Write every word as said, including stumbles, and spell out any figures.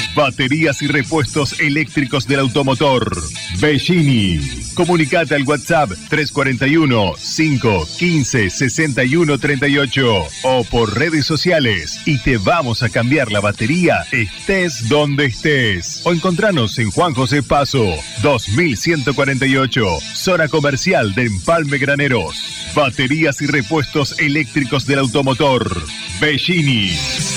Baterías y repuestos eléctricos del automotor. Bellini. Comunicate al WhatsApp tres cuatro uno, cinco uno cinco, seis uno tres ocho o por redes sociales y te vamos a cambiar la batería estés donde estés. O encontranos en Juan José Paso, dos mil ciento cuarenta y ocho, zona comercial de Empalme Graneros. Baterías y repuestos eléctricos del automotor. Bellini.